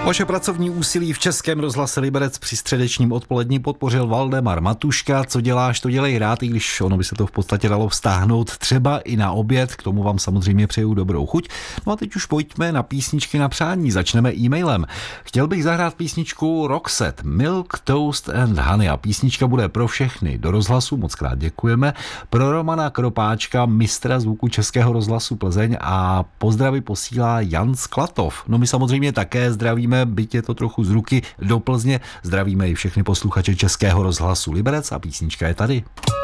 Vaše pracovní úsilí v Českém rozhlase Liberec při středečním odpolední podpořil Valdemar Matuška. Co děláš, to dělej rád, i když ono by se to v podstatě dalo vztáhnout třeba i na oběd. K tomu vám samozřejmě přeju dobrou chuť. No a teď už pojďme na písničky na přání. Začneme e-mailem. Chtěl bych zahrát písničku Roxette, Milk, Toast and Honey. A písnička bude pro všechny do rozhlasu, moc krát děkujeme. Pro Romana Kropáčka, mistra zvuku Českého rozhlasu Plzeň, a pozdravy posílá Jan Sklatov. No my samozřejmě také zdravíme, byť je to trochu z ruky, do Plzně. Zdravíme i všechny posluchače Českého rozhlasu Liberec a písnička je tady.